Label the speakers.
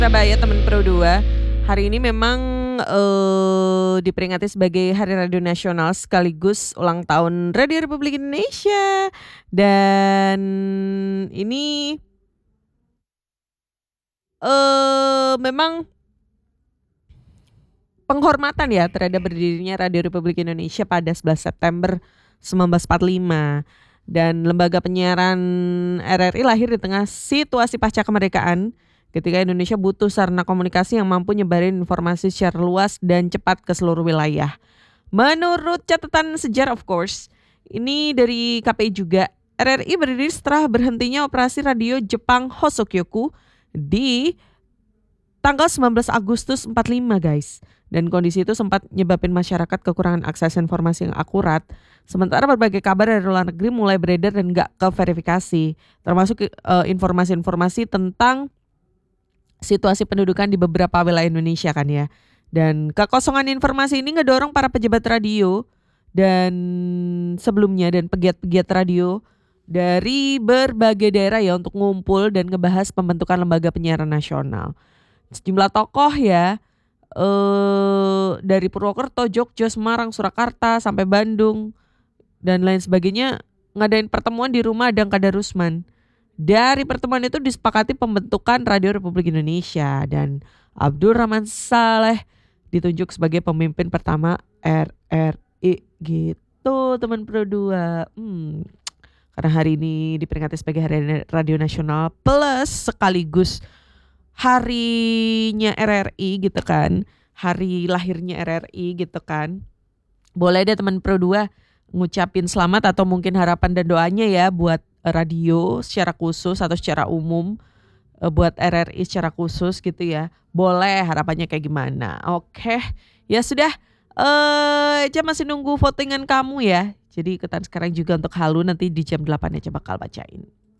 Speaker 1: Surabaya teman Pro 2. Hari ini memang diperingati sebagai Hari Radio Nasional sekaligus ulang tahun Radio Republik Indonesia. Dan ini memang penghormatan ya terhadap berdirinya Radio Republik Indonesia pada 11 September 1945. Dan lembaga penyiaran RRI lahir di tengah situasi pasca kemerdekaan ketika Indonesia butuh sarana komunikasi yang mampu nyebarin informasi secara luas dan cepat ke seluruh wilayah. Menurut catatan sejarah of course, ini dari KPI juga, RRI berdiri setelah berhentinya operasi radio Jepang Hosokyoku di tanggal 19 Agustus 45 guys. Dan kondisi itu sempat nyebabin masyarakat kekurangan akses informasi yang akurat. Sementara berbagai kabar dari luar negeri mulai beredar dan gak keverifikasi. Termasuk informasi-informasi tentang situasi pendudukan di beberapa wilayah Indonesia kan ya. Dan kekosongan informasi ini ngedorong para pejabat radio dan sebelumnya dan pegiat-pegiat radio dari berbagai daerah ya untuk ngumpul dan ngebahas pembentukan lembaga penyiaran nasional. Sejumlah tokoh ya dari Purwokerto, Jogja, Semarang, Surakarta sampai Bandung dan lain sebagainya ngadain pertemuan di rumah Adang Kadarusman. Dari pertemuan itu disepakati pembentukan Radio Republik Indonesia dan Abdul Rahman Saleh ditunjuk sebagai pemimpin pertama RRI gitu teman Pro 2. Karena hari ini diperingati sebagai Hari Radio Nasional plus sekaligus harinya RRI gitu kan, hari lahirnya RRI gitu kan. Boleh deh teman Pro 2 ngucapin selamat atau mungkin harapan dan doanya ya buat radio secara khusus atau secara umum, buat RRI secara khusus gitu ya. Boleh harapannya kayak gimana. Oke, ya sudah, Eca masih nunggu votingan kamu ya. Jadi ikutan sekarang juga untuk Halu, nanti di jam 8 Eca bakal bacain.